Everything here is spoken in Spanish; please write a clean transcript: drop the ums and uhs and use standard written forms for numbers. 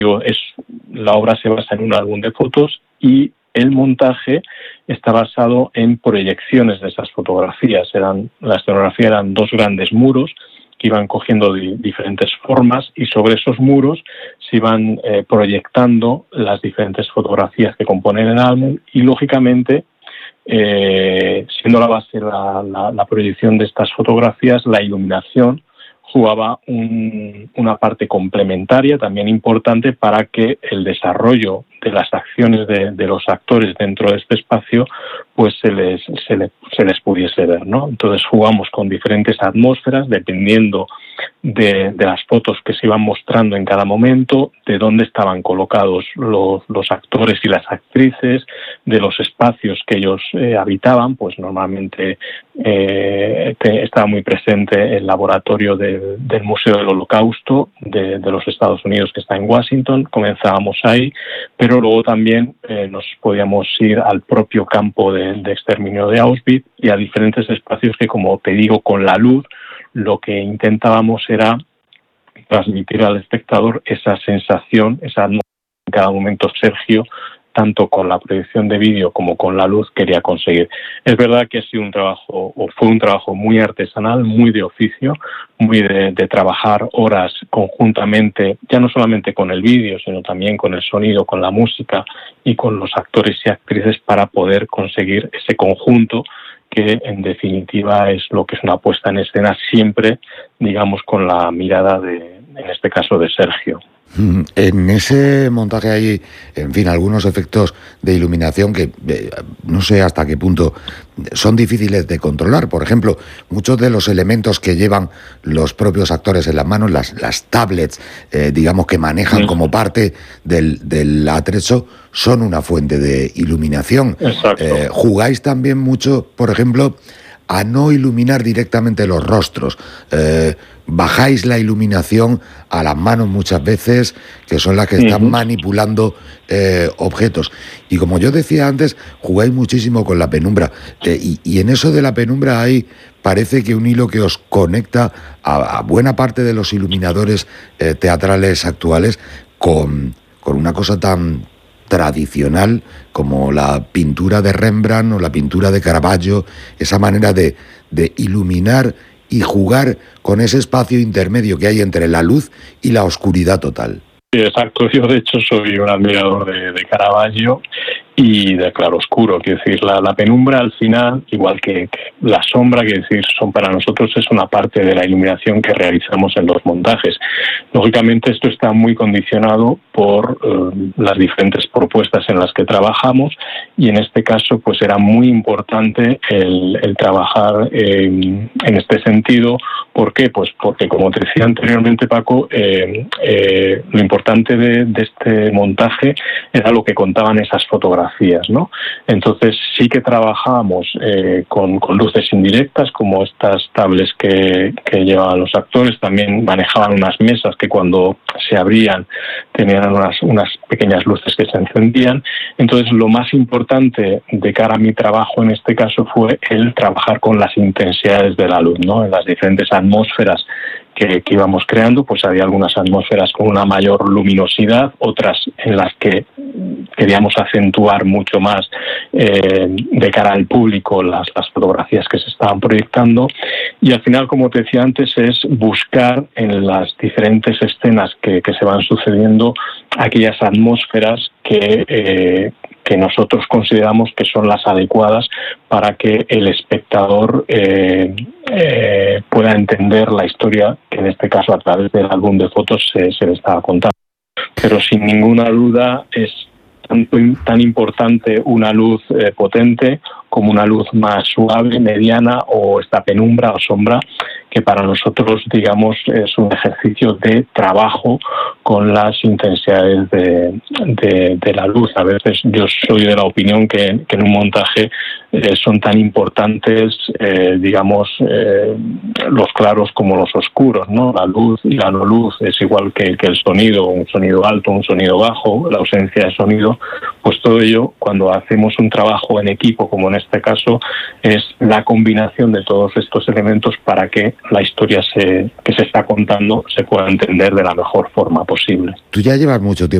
La obra se basa en un álbum de fotos y el montaje está basado en proyecciones de esas fotografías. La escenografía eran 2 grandes muros que iban cogiendo diferentes formas y sobre esos muros se iban proyectando las diferentes fotografías que componen el álbum y, lógicamente, siendo la base la proyección de estas fotografías, la iluminación jugaba una parte complementaria también importante para que el desarrollo de las acciones de los actores dentro de este espacio pues se les pudiese ver, ¿no? Entonces jugamos con diferentes atmósferas dependiendo de las fotos que se iban mostrando en cada momento, de dónde estaban colocados los actores y las actrices, de los espacios que ellos habitaban. Pues normalmente estaba muy presente el laboratorio del Museo del Holocausto de los Estados Unidos, que está en Washington. Comenzábamos ahí, pero luego también nos podíamos ir al propio campo de exterminio de Auschwitz y a diferentes espacios que, como te digo, con la luz lo que intentábamos era transmitir al espectador esa sensación, esa atmósfera que en cada momento Sergio, tanto con la proyección de vídeo como con la luz, quería conseguir. Es verdad que ha sido fue un trabajo muy artesanal, muy de oficio, muy de trabajar horas conjuntamente, ya no solamente con el vídeo, sino también con el sonido, con la música y con los actores y actrices para poder conseguir ese conjunto que en definitiva es lo que es una puesta en escena, siempre, digamos, con la mirada en este caso, de Sergio. En ese montaje hay, en fin, algunos efectos de iluminación que no sé hasta qué punto son difíciles de controlar. Por ejemplo, muchos de los elementos que llevan los propios actores en las manos, las tablets, digamos, que manejan como parte del atrecho, son una fuente de iluminación. Exacto. Jugáis también mucho, por ejemplo, a no iluminar directamente los rostros. Bajáis la iluminación a las manos muchas veces, que son las que están manipulando objetos. Y como yo decía antes, jugáis muchísimo con la penumbra. Y en eso de la penumbra parece que un hilo que os conecta a buena parte de los iluminadores teatrales actuales con una cosa tan tradicional como la pintura de Rembrandt o la pintura de Caravaggio, esa manera de iluminar y jugar con ese espacio intermedio que hay entre la luz y la oscuridad total. Sí, exacto. Yo, de hecho, soy un admirador de Caravaggio y de claroscuro. Quiero decir, la penumbra, al final, igual que la sombra, quiero decir, para nosotros es una parte de la iluminación que realizamos en los montajes. Lógicamente, esto está muy condicionado por las diferentes propuestas en las que trabajamos, y en este caso pues era muy importante el trabajar en este sentido. ¿Por qué? Pues porque, como te decía anteriormente, Paco, lo importante de este montaje era lo que contaban esas fotografías, ¿no? Entonces sí que trabajábamos con luces indirectas, como estas tablets que llevaban los actores. También manejaban unas mesas que, cuando se abrían, tenían unas pequeñas luces que se encendían. Entonces, lo más importante de cara a mi trabajo en este caso fue el trabajar con las intensidades de la luz, ¿no? En las diferentes atmósferas que íbamos creando, pues había algunas atmósferas con una mayor luminosidad, otras en las que queríamos acentuar mucho más de cara al público las fotografías que se estaban proyectando. Y al final, como te decía antes, es buscar en las diferentes escenas que se van sucediendo aquellas atmósferas que nosotros consideramos que son las adecuadas para que el espectador pueda entender la historia que, en este caso, a través del álbum de fotos se le estaba contando. Pero sin ninguna duda es tan importante una luz potente como una luz más suave, mediana, o esta penumbra o sombra, que para nosotros, digamos, es un ejercicio de trabajo con las intensidades de la luz. A veces yo soy de la opinión que en un montaje son tan importantes, digamos, los claros como los oscuros, ¿no? La luz y la no luz es igual que el sonido, un sonido alto, un sonido bajo, la ausencia de sonido, pues todo ello, cuando hacemos un trabajo en equipo, como en este caso, es la combinación de todos estos elementos para que la historia que se está contando se pueda entender de la mejor forma posible. Tú ya llevas mucho tiempo